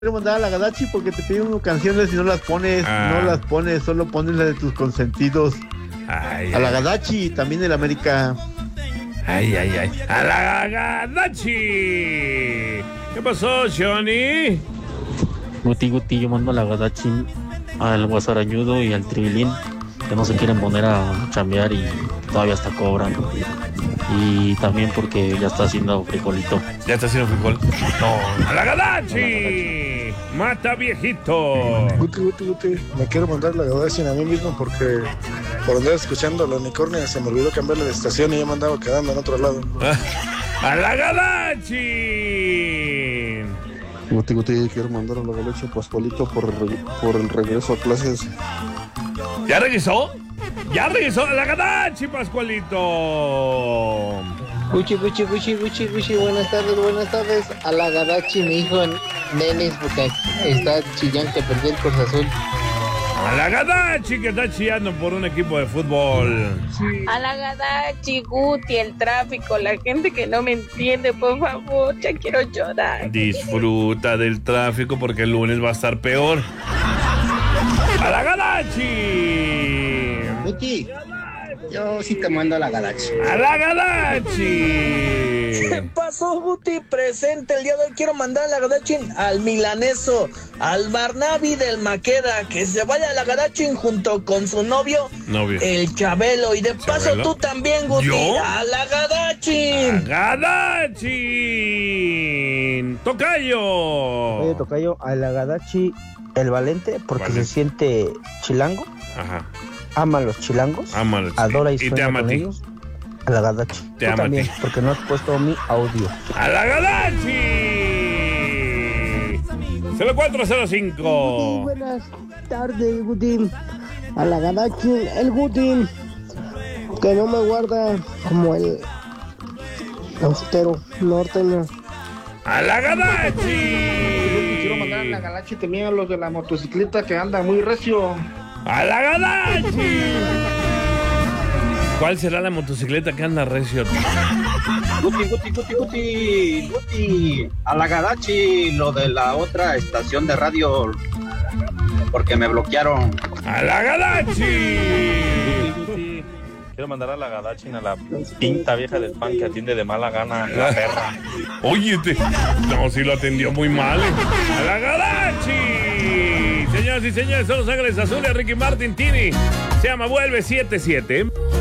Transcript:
quiero mandar a la Gadachi porque te piden canciones y no las pones, solo pones las de tus consentidos. Ay, a la Gadachi, también el América. Ay. A la Gadachi. ¿Qué pasó, Johnny? Guti, yo mando a la Gadachi, al Guasarañudo y al Tribilín, que no se quieren poner a chambear y todavía está cobrando. Y también porque ya está haciendo frijolito. ¿Ya está haciendo frijol? No. ¡A la Gadachi! ¡Mata, viejito! Guti, me quiero mandar la Gadachi a mí mismo porque por andar escuchando la unicornia se me olvidó cambiarle de estación y ya me andaba quedando en otro lado. ¡A la Gadachi! Guti, quiero mandar a la Galaxia Pascualito por el regreso a clases. ¿Ya regresó? ¡Ya regresó a la Gadachi, Pascualito! Gucci, buenas tardes. A la Gadachi, mi hijo Nenes, porque está chillando que perdió el Cruz Azul. A la Gadachi, que está chillando por un equipo de fútbol. A la Gadachi, Guti, el tráfico, la gente que no me entiende, por favor, ya quiero llorar. Disfruta del tráfico porque el lunes va a estar peor. ¡A la Gadachi! Guti, yo sí te mando a la Gadachi. ¡A la Gadachi! ¿Qué pasó, Guti? Presente el día de hoy. Quiero mandar a la Gadachi al milaneso, al Barnabi del Maqueda, que se vaya a la Gadachi junto con su novio, el Chabelo. Y de paso tú también, Guti. ¿Yo? ¡A la Gadachi! ¡A Gadachi! ¡Tocayo! Oye, Tocayo, a la Gadachi el Valente, porque se siente chilango. Ajá. Ama a los chilangos. Adora y sueña con ellos. A la Gadachi. Te ama también, a ti. porque no has puesto mi audio. ¡A la Gadachi! 0405. Guti, buenas tardes, Guti. A la Gadachi, el Guti, que no me guarda como el austero norteño. ¡A la Gadachi! Quiero mandar a la Gadachi también a los de la motocicleta que anda muy recio. ¡A la Gadachi! ¿Cuál será la motocicleta que anda recio? Guti. A la Gadachi, lo de la otra estación de radio, porque me bloquearon. ¡A la Gadachi! Guti. Quiero mandar a la Gadachi a la pinta vieja del pan que atiende de mala gana la perra. Oye, no, sí lo atendió muy mal. ¡A la Gadachi! Señoras y señores, son Los Ángeles Azules, Ricky Martin, Tini. Se llama Vuelve 77.